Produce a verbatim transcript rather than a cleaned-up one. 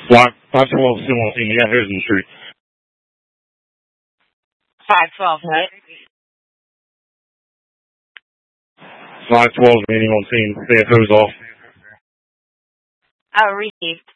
five twelve still on scene. Yeah, who's in the street? five twelve, right? five twelve remaining on scene. They have hose off. Oh, received.